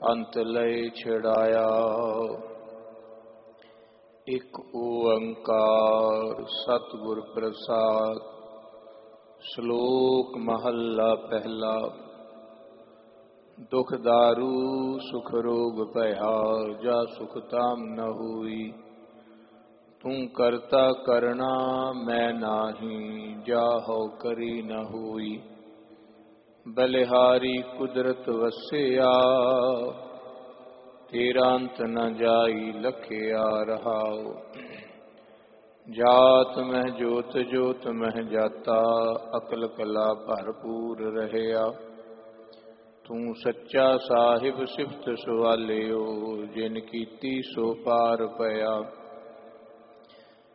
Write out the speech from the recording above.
ਅੰਤ ਲਏ ਛਿੜਾਇਆ। ਇਕ ਓੰਕਾਰ ਸਤਿਗੁਰ ਪ੍ਰਸਾਦ। ਸ਼ਲੋਕ ਮਹੱਲਾ ਪਹਿਲਾ। ਦੁਖ ਦਾਰੂ ਸੁਖ ਰੋਗ ਭਇਆ, ਜਾ ਸੁਖ ਤਾਮ ਨ ਹੋਈ। ਤੂੰ ਕਰਤਾ ਕਰਣਾ ਮੈਂ ਨਾਹੀ, ਜਾ ਹਉ ਕਰੀ ਨ ਹੋਈ। ਬਲਿਹਾਰੀ ਕੁਦਰਤ ਵਸਿਆ, ਤੇਰਾ ਅੰਤ ਨ ਜਾਈ ਲਖਿਆ ਰਹਾਉ। ਜਾਤ ਮਹਿ ਜੋਤ ਜੋਤ ਮਹਿ ਜਾਤਾ, ਅਕਲ ਕਲਾ ਭਰਪੂਰ ਰਹਿਆ। ਤੂੰ ਸੱਚਾ ਸਾਹਿਬ ਸਿਫਤ ਸਵਾਲਿਓ, ਜਿਨ ਕੀਤੀ ਸੋ ਪਾਰ ਪਿਆ।